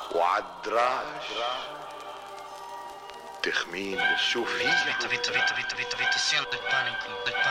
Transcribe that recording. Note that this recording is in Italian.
وعالدراج تخمين شو في Vite, siamo del panico,